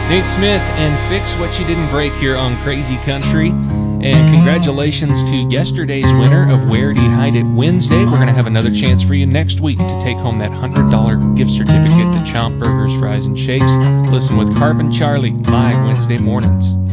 Nate Smith and Fix What You Didn't Break here on Crazy Country. And congratulations to yesterday's winner of Where Do You Hide It Wednesday. We're going to have another chance for you next week to take home that $100 gift certificate to Chomp Burgers, Fries, and Shakes. Listen with Carp and Charlie live Wednesday mornings.